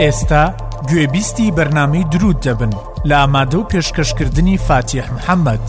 ئێستا گوێبیستی بەرنامەی درود دەبن لە ئامادە و پێشکەشکردنی فاتیح محەممەد.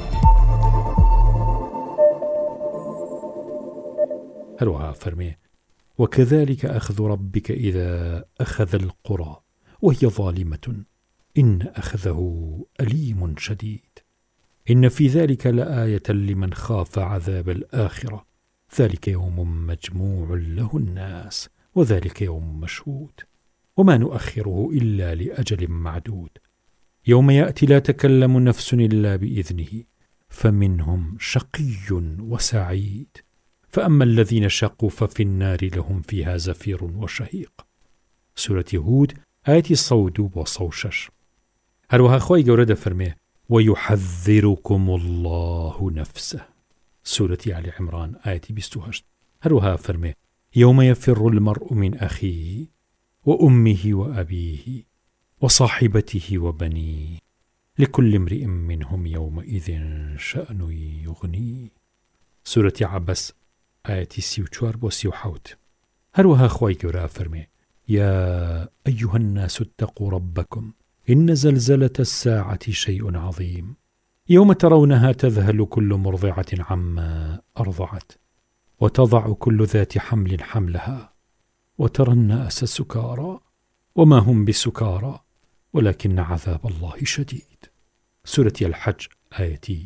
هەروەها فەرمێ وكذلك أخذ ربك إذا أخذ القرى وهي ظالمة إن أخذه أليم شديد إن في ذلك لآية لمن خاف عذاب الآخرة ذلك يوم مجموع له الناس وذلك يوم مشهود وما نؤخره إلا لأجل معدود يوم يأتي لا تكلم نفس إلا بإذنه فمنهم شقي وسعيد فأما الذين شقوا ففي النار لهم فيها زفير وشهيق. سورة هود آية الصودوب وصوشش. هروها خوي جورد فرميه ويحذركم الله نفسه. سورة آل عمران آية 28. هروها فرميه يوم يفر المرء من أخيه وأمه وأبيه وصاحبته وبنيه لكل امرئ منهم يومئذ شأن يغنيه. سورة عبس آية 34 و 37. هروها خوي جورا فرمي يا أيها الناس اتقوا ربكم إن زلزلة الساعة شيء عظيم يوم ترونها تذهل كل مرضعة عما أرضعت وتضع كل ذات حمل حملها وترى الناس سكارى وما هم بسكارى ولكن عذاب الله شديد. سورة الحج آية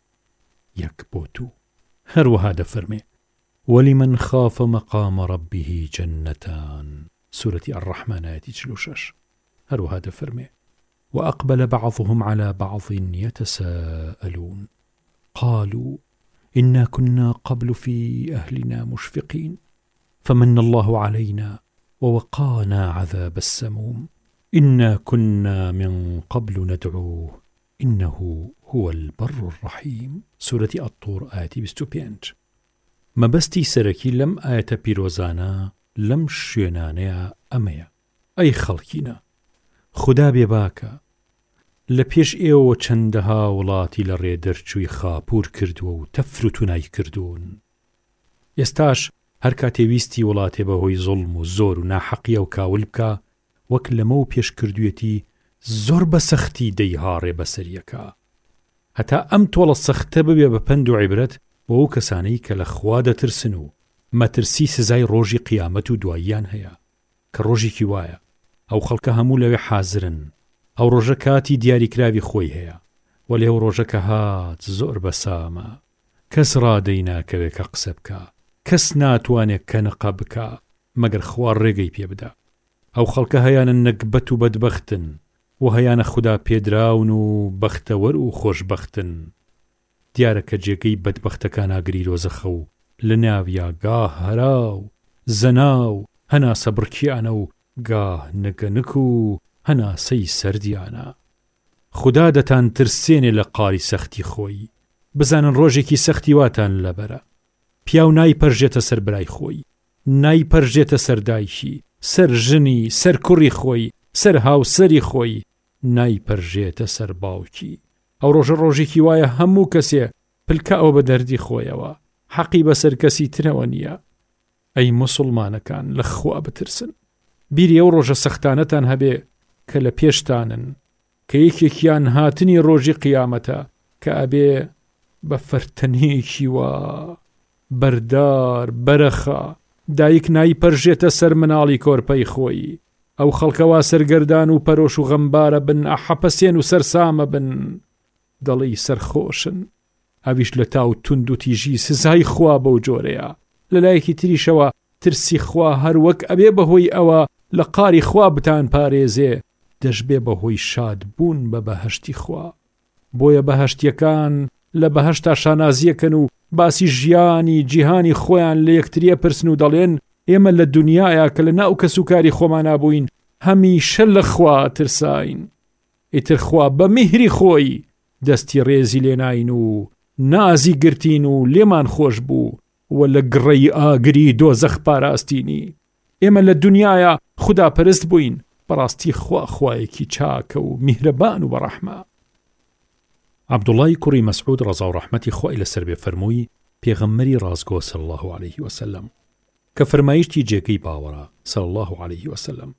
يكبوت. هروها دفرمي ولمن خاف مقام ربه جنتان. سورة الرحمن آية 36. هروها دفرمي وأقبل بعضهم على بعض يتساءلون قالوا إنا كنا قبل في أهلنا مشفقين فمن الله علينا ووقانا عذاب السموم إنا كنا من قبل ندعوه إنه هو البر الرحيم. سورة الطور آية 25. مەبەستی سەرەکی لەم ئاەتە پیرۆزانە لەم شوێنانەیە ئەمەیە ئەی خەڵکینە خوددا بێباکە لە پێش ئێوە چەندەها وڵاتی لە ڕێدەرچووی خاپور کردووە و تەفروتونای کردوون ئێستاش هەر کاتێویستی وڵاتێ بەهۆی زوڵم و زۆر و ناحەقیە و کاول بکە وەک لەمە و پێشکردوێتی زۆر بە سەختی دەیهاڕێ بەسەریەکە هەتا ئەم تۆڵە سەختە ببێ بە پند و عیبرەت بۆ ئەو کەسانەی کە لە خوا دەترسن و مەترسی سزای ڕۆژی قیامەت و دواییان هەیە کە ڕۆژێکی وایە ئەو خەڵکە هەموو لەوێ حازرن ئەو ڕۆژە کاتی دیاریکراوی خۆی هەیە و لێو ڕۆژەکە هات زۆر بەسامە کەس ڕادەی ناکەوێت کە قسە بکە کەس ناتوانێت کە نەقە بکە مەگەر خوا ڕێگەی پێ بدە ئەو خەڵکە هەیانە نەکبەت و بەدبەختن و هەیانە خوددا پێدراون و بەختەوەر و خۆشبەختن دیارە کە جێگەی بەدبەختەکان ئاگری رۆزەخە و لە ناویا گاه هەرا و زەنا و هەنا سەبڕکیانە و گاه نگەنک و هەناسەی سەردیانە خوددا دەتان ترسێنێ لە قاری سەختی خۆی بزانن ڕۆژێکی سەختی واتان لەبەرە پیاو نایپەرژێتە سەر برای خۆی نایپەرژێتە سەر دایکی سەر ژنی سەر کوڕی خۆی سەر هاوسەری خۆی نایپەرژێتە سەر باوکی ئەو ڕۆژە ڕۆژێکی وایە هەموو کەسێ پلکە ئەو بە دەردی خۆیەوە حەقی بەسەر کەسی ترەوە نییە ئەی موسڵمانەکان لە خوا بترسن بیری ئەو ڕۆژە سەختانەتان هەبێ کە لە پێشتانن کە یەکێکیان هاتنی ڕۆژی قیامەتە کە ئەبێ بە فەرتەنێکی وا بەردار بەرەخە دایک نایپەرژێتە سەر مناڵی کۆرپەی خۆی ئەو خەڵکەوا سەرگەردان و پەرۆش و غەمبارە بن ئەحەپەسێن و سەرسامە بن دەڵی سەرخۆشن ئەویش لە تاو توند و تیژی سزای خوا بەو جۆرەیە لەلایەکی تریشەوە ترسی خوا هەر وەک ئەبێ بەهۆی ئەوە لە قاری خوا بتان پارێزێ دەشبێ بەهۆی شاد بوون بە بەهەشتی خوا بۆیە بەهەشتیەکان لە بەهەشتا شانازیەکەن و باسی ژیانی جیهانی خۆیان لە یەکتریە پرسن و دەڵێن ئێمە لە دنیاە کە لە ناو کەسوکاری خۆمان نابووین هەمیشە لە خوا ترساین ئیتر خوا بە میهری خۆی دەستی ڕێزی لێناین و نازی گرتین و لێمان خۆش بوو و لە گڕەی ئاگری دۆزەخ پاراستینی ئێمە لە دنیاە خوددا پەرست بووین بەڕاستی خوا خوایەکی چاکە و میهرەبان و بەڕەحمە. عەبدوڵای کوڕی مەسعود ڕەزا و ڕەحمەتی خوای لەسەر بێ فەرمووی پێغەمبەری ڕازگۆ صلی الله عليه وسلم کە فەرمایشتی جێگەی باوەڕە صلی الله عليه وسلم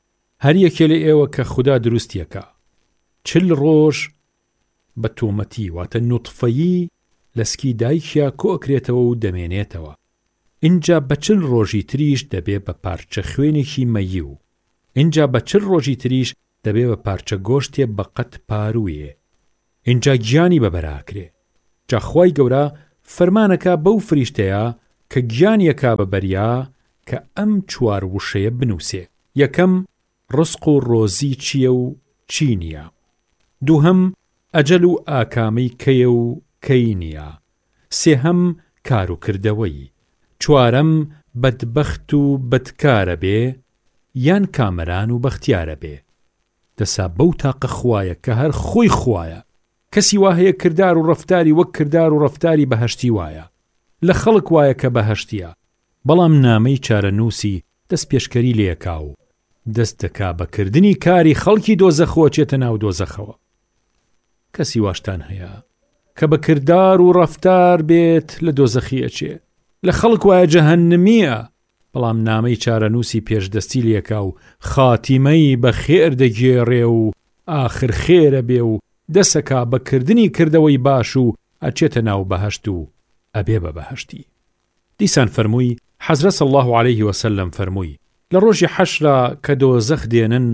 هەر یەکێ لە ئێوە کە خوددا دروستیەکە 40 ڕۆژ بە تۆمەتی واتە نوتفەیی لەسکی دایکیا کۆکرێتەوە و دەمێنێتەوە. اینجا بە 40 ڕۆژی تریش دەبێ بە پارچە خوێنێکی مەیی و اینجا بە 40 ڕۆژی تریش دەبێ بە پارچە گۆشتێ بە قەت پارویێ. اینجا گیانی بەبەراکرێ. جا خوای گەورە فەرمانەکە بەو فریشتەیە کە گیانیەکە بەبەریا کە ئەم 4 وشەیە بنووسێ. یەکەم ڕزق و ڕۆزی چییە و چی نییە. دووهەم ئەجەل و ئاکامەی کەیە و کەی نییە. سێهەم کار و کردەوەی. چوارەم بەدبەخت و بەدکارە بێ یان کامەران و بەختیارە بێ. دەسا بەو تاقە خوایە کە هەر خۆی خوایە. کەسی وا هەیە کردار و ڕەفتاری وەک کردار و ڕەفتاری بەهەشتی وایە. لە خەڵک وایە کە بەهەشتیە. بەڵام نامەی چارەنووسی دەست پێشکەری لێکا و دەست دەکا بەکردنی کاری خەڵکی دۆزەخەوە چێتە ناو دۆزەخەوە. کەسی واشتان هەیە کە بە کردار و ڕەفتار بێت لە دۆزەخی ئەچێ. لە خەڵک وایە جەهەنمیە. بەڵام نامەی چارەنووسی پێشدەستی لێکا و خاتیمەی بە خێر دەگێڕێ و ئاخر خێرە بێ و دەسەکا بەکردنی کردەوەی باش و ئەچێتە ناو بەهەشت و ئەبێ بە بەهەشتی. دیسان فەرمووی حەزرەت صلی الله علیه وسلم فەرمووی لە ڕۆژی حەشرا کە دۆزەخ دێنن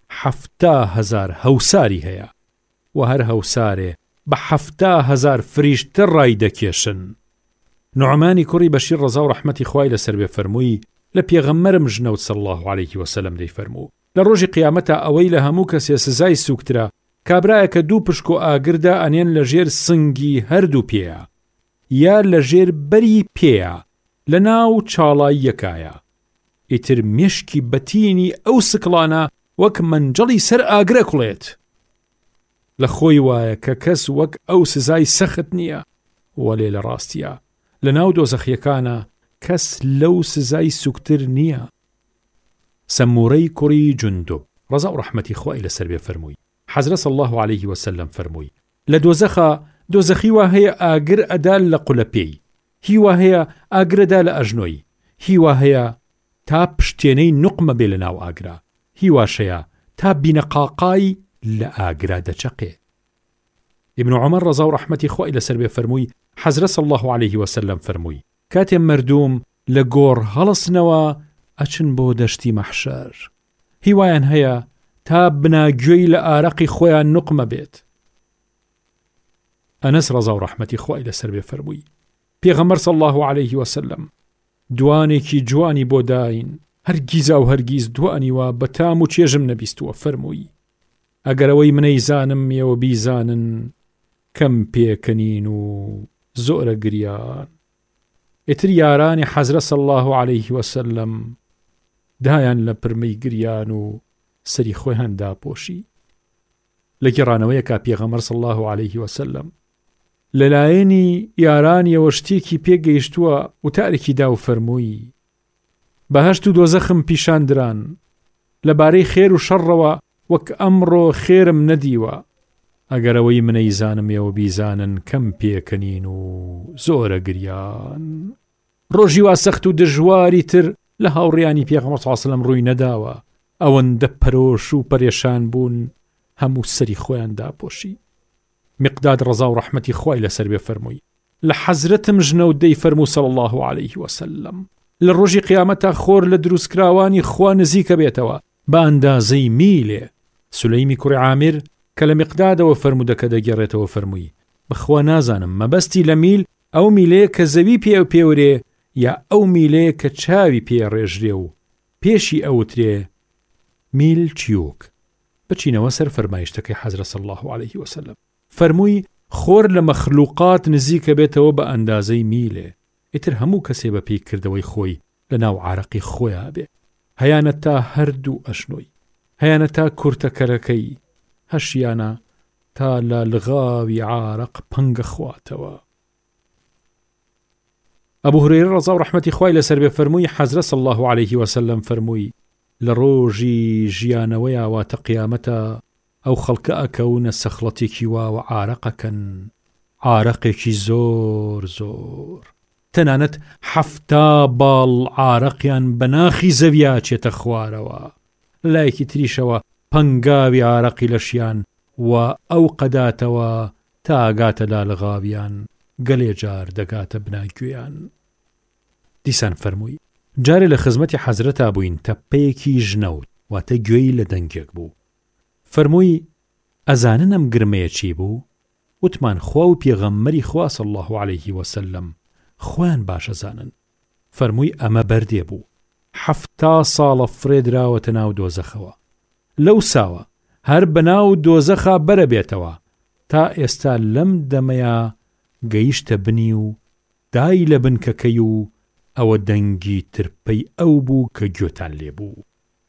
70,000 هەوساری هەیە و هەر هەوسارێ بە 70,000 فریشتە ڕای دەکێشن. نوعمانی کوڕی بەشیر ڕەزا و ڕەحمەتی خوای لەسەر بێ فەرمووی لە پێغەمبەرم ژنەوت صلی الله علیه وسلم دەی فەرموو لە ڕۆژی قیامەتە ئەوەی لە هەموو کەسێ سزای سوکترە کابرایە کە 2 پشک و ئاگردا ئەنێن لە ژێر سنگی هەردوو پێیە یا لە ژێر بەری پێیە لە ناو چاڵای یەکایە. ئیتر مێشکی بەتینی ئەو سکڵانە وەک منجەڵی سەر ئاگرە کوڵێت. لە خۆی وایە کە کەس وەک ئەو سزای سەخت نییە وەلێ لە ڕاستیە لە ناو دۆزەخیەکانە کەس لەو سزای سوکتر نییە. سەموورەی کوڕی جوندوب ڕەزا و ڕەحمەتی خوای لەسەر بێ فەرمووی حەزرەت صلی الله علیه وسلم فەرمووی لە دۆزەخە دۆزەخی وا هەیە ئاگر ئەدا لە قولەپێی، هی وا هەیە ئاگرەدا لە ئەژنۆی، هی وا هەیە تا پشتێنەی نوقمە بێ لە ناو ئاگرا، هی واشەیە تا بینە قاقای لە ئاگرا دەچەقێ. ابن عمر ڕەزا و ڕەحمەتی خوای لەسەر بێ فەرمووی حەزرەت صلی الله علیه وسلم فەرمووی کاتێ مردوم لە گۆڕ هەڵسنەوە ئەچن بۆ دەشتی مەحشەر، هیوایان هەیە تا بناگوێی لە ئارەقی خۆیان نوقمە بێت. ئەنەس ڕەزا و ڕەحمەتی خوای لەسەر بێ فەرمووی پێغەمبەر صلی الله علیه وسلم دوانێکی جوانی بۆ داین هەرگیزا و هەرگیز دوانی وا بە تام و چێژم نەبیستووە. فەرمووی ئەگەرەوەی منەی زانم میەوە بیزانن کەم پێکەنین و زۆرە گریان. ئیتر یارانی حەزرەت صلی الله علیه وسلم دایان لە پرمەی گریان و سەری خۆیان داپۆشی. لە گێڕانەوەیەکا پێغەمبەر صلی الله علیه وسلم لەلایەنی یارانیەوە شتێکی پێگەیشتووە و تارێکی دا و فەرمووی بەهەشت و دۆزەخم پیشاندران لەبارەی خێر و شەڕەوە وەک ئەمڕۆ خێرم نەدیوە. ئەگەرەوەی منەی زانمەوە بیزانن کەم پێکەنین و زۆرە گریان. ڕۆژی وا سەخت و دژواری تر لە هاوڕێیانی پێغەمبەر صلی الله علیه وسلم ڕووی نەداوە. ئەوەندە پەرۆش و پەرێشان بوون هەموو سەری خۆیان داپۆشی. مقداد ڕەزا و ڕەحمەتی خوای لەسەر بێ فەرمووی لە حەزرەتم ژنەوت دەی فەرموو صلی الله علیه وسلم لە ڕۆژی قیامەتە خۆر لە دروستکراوانی خوا نزیکە بێتەوە بە ئەندازەی میلێ. سولەیمی کوڕی عامر کە لە مقدادەوە فەرمودەکە دەگەڕێتەوە فەرمووی بەخوا نازانم مەبەستی لە میل ئەو میلەیە کە زەوی پێ پێورێ یا ئەو میلەیە کە چاوی پێ ڕێژرێ و پێشی ئەوترێ میل چیوک. بچینەوە سەر فەرمایشتەکەی حەزرەت صلی الله علیه وسلم. فەرمووی خۆر لە مەخلوقات نزیکە بێتەوە بە ئەندازەی میلێ. ئیتر هەموو کەسێ بە پێی کردەوەی خۆی لە ناو عارەقی خۆیان بێ، هەیانە تا هەردوو ئەشنۆی، هەیانە تا کورتەکەرەکەی، هەشیانە تا لە لغاوی عارەق پەنگە خواتەوە. ئەبوو هورەیرە ڕەزا و ڕەحمەتی خوای لەسەر بێ فەرمووی حەزرەت صلی الله علیه وسلم فەرمووی لە ڕۆژی ژیانەوەیە واتە قیامەتە ئەو خەڵکە ئەکەونە سەخڵەتێکی واوە عارەقەکەن، عارەقێکی زۆر زۆر، تەنانەت 70 باڵ عارەقیان بە ناخی زەویا چێتە خوارەوە. لایەکی تریشەوە پەنگاوی ئارەقی لەشیان و ئەو قەداتەوە تا ئاگاتە لالغاویان گەلێ جار دەگاتە بناگوێیان. دیسان فەرمووی جارێ لە خزمەتی حەزرەتا بووین تەپەیەکی ژنەوت واتە گوێی لە دەنگێک بوو. فەرمووی ئەزانن ئەم گرمەیە چی بوو؟ وتمان خوا و پێغەمبەری خوا صلی الله علیه وسلم خوان باشە زانن. فەرمووی ئەمە بەردێ بوو 70 ساڵە فرێدراوەتە ناو دۆزەخەوە. لەو ساوە هەر بەناو دۆزەخا بەرە بێتەوە تا ئێستا لەم دەمەیە گەیشتە بنی و دای لە بنکەکەی و ئەوە دەنگی ترپەی ئەو بوو کە گوێتان لێبوو.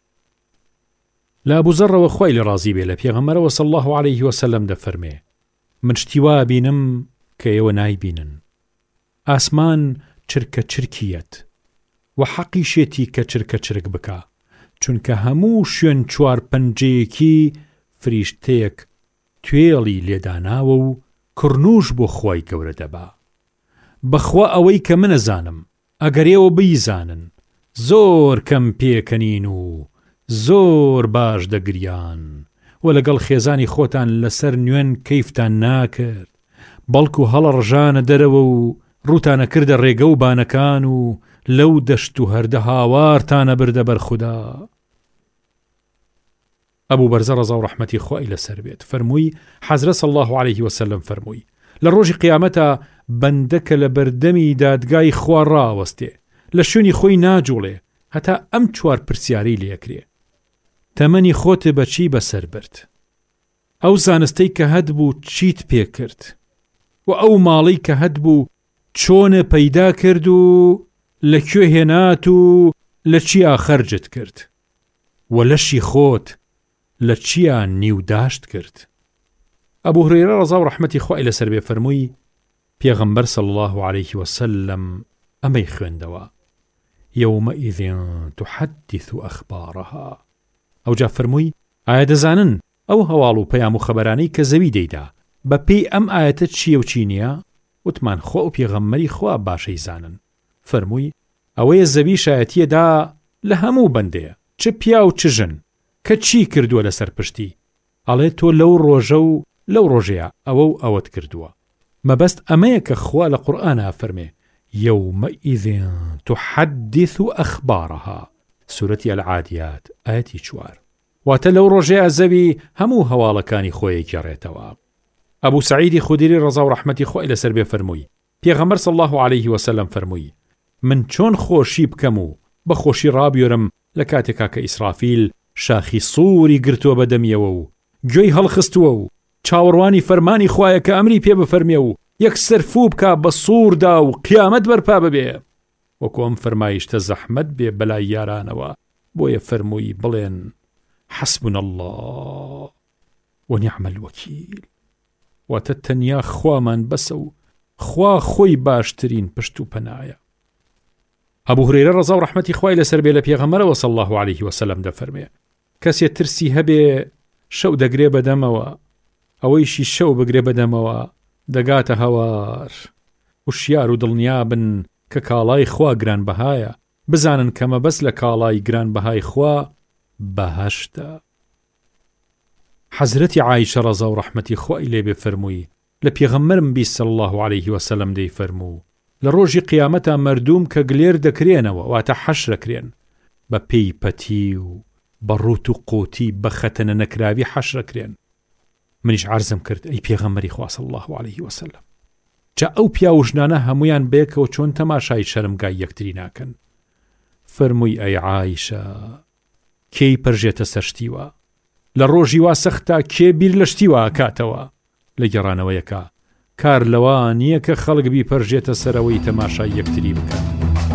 لە ئەبوزەڕەوە خوای لە ڕازی بێ لە پێغەمبەرەوە صلی الله علیه وسلم دەفەرمێ من شتی وا بینم کە ئێوە نایبینن. ئاسمان چرکە چرکیەت و حەقیشێتی کە چرکە چرک بکە چونکە هەموو شوێن چوار پەنجەیەکی فریشتەیەک توێڵی لێداناوە و کڕنوش بۆ خوای گەورە دەبا. بەخوا ئەوەی کە منەزانم ئەگەر ئێوە بیزانن زۆر کەم پێکەنین و زۆر باش دەگریان و لەگەڵ خێزانی خۆتان لەسەر نوێن کەیفتان ناکرد بەڵکو هەڵە ڕژانە دەرەوە و ڕوتانە کردە ڕێگە و بانەکان و لەو دەشت و هەردە هاوارتانە بردە بەر خودا. ئەبوو بەرزە ڕەزا و ڕەحمەتی خوای لەسەر بێت فەرمووی حەزرەت صلی الله علیه وسلم فەرمووی لە ڕۆژی قیامەتە بەندەکە لە بەردەمی دادگای خوا ڕاوەستێ لە شوێنی خۆی ناجوڵێ هەتا ئەم چوار پرسیارەی لێکرێ تەمەنی خۆت بەچی بەسەر برد؟ ئەو زانستەی کە هەتبوو چیت پێ کرد؟ و ئەو ماڵی کە هەتبوو چۆنە پەیدا کرد و لەکوێ هێنات و لە چیا خەرجت کرد؟ و لەشی خۆت لە چیا نیوداشت کرد؟ ئەبوو هورەیرە ڕەزا و ڕەحمەتی خوای لەسەر بێ فەرمووی پێغەمبەر صلی الله علیه وسلم ئەمەی خوێندەوە یومئذ تحدث أخبارها. ئەو جا فەرمووی ئایا دەزانن ئەو هەواڵ و پەیام و خەبەرانەی کە زەوی دەیدا بە پێی ئەم ئاەتە چییە و چی نییە؟ وتمان خۆ و پێغەمبەری خوا باشەی زانن. فەرمووی ئەوەیە زەوی شایەتیەدا لە هەموو بەندەیە چ پیا و چ ژن کە چی کردووە لەسەر پشتی ئەڵێ تۆ لەو ڕۆژە و لەو ڕۆژەیە ئەوە و ئەوەت کردووە. مەبەست ئەمەیە کە خوا لە قورئانە فەرمێ يومئذ تحدث أخبارها سورەتی العادیات ئاەتی 4. واتە لەو ڕۆژەیە زەوی هەموو هەواڵەکانی خۆی گێڕێتەوە. ئەبوو سعیدی خودری ڕەزا و ڕەحمەتی خوای لەسەر بێ فەرمووی پێغەمبەر صلی الله علیه وسلم فەرمووی من چۆن خۆشی بکەم و بە خۆشی ڕابیۆرم لە کاتێکا کە ئیسرافیل شاخی سووری گرتووە بەدەمیەوە و گوێی هەڵخستووە و چاوەڕوانی فەرمانی خوایە کە ئەمری پێ بفەرمێ و یەکسەر فوو بکە بە سووردا و قیامەت بەرپا ببێ وەکو ئەم فەرمایشتە زەحمەت بێ بەلای یارانەوە بۆیە فەرمووی بڵێن حەسبنا الله ونعم الوەکیل واتە تەنیا خوامان بەسە و خوا خۆی باشترین پشت و پەنایە. ئەبوو هورەیرە ڕەزا و ڕەحمەتی خوای لەسەر بێ لە پێغەمبەرەوە صلی الله علیه وسلم دەفەرمێ کەسێ ترسی هەبێ شەو دەگرێ بەدەمەوە ئەوەیشی شەو بگرێ بەدەمەوە دەگاتە هەوار. وشیار و دڵنیابن کە کاڵای خوا گرانبەهایە بزانن کە مەبەست لە کاڵای گرانبەهای خوا بەهەشتە. حەزرەتی عایشە ڕەزا و ڕەحمەتی خوای لێ بێ فەرمووی لە پێغەمبەرم بیست صلی الله علیه وسلم دەی فەرموو لە ڕۆژی قیامەتە مەردوم کە گلێر دەکرێنەوە واتە حەشرەکرێن بە پێی پەتی و بە ڕوت و قوتی بە خەتەنە نەکراوی حەشرەکرێن. منیش عەرزم کرد ئەی پێغەمبەری خوا صلی الله علیه وسلم جا ئەو پیا و ژنانە هەمویان بەیەکەوە چۆن تەماشای شەرمگای یەکتری ناکەن؟ فەرمووی ئەی عایشە کێی پەرژێتە سەرشتیوە لە ڕۆژی وا سەختە کێ بیر لە شتیوە ئاکاتەوە لە گێڕانەوەیەکە کار لەوە نییە کە خەڵک بیپەرژێتە سەرەوەی تەماشای یەکتری بکەن.